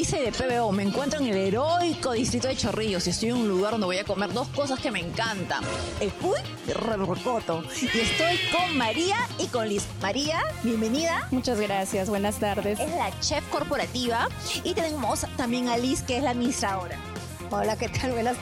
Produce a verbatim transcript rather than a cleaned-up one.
Alice de P B O. Me encuentro en el heroico distrito de Chorrillos y estoy en un lugar donde voy a comer dos cosas que me encantan: el cuy y el rocoto. Y estoy con María y con Liz. María, bienvenida. Muchas gracias, buenas tardes. Es la chef corporativa y tenemos también a Liz, que es la administradora. Hola, ¿qué tal? Buenas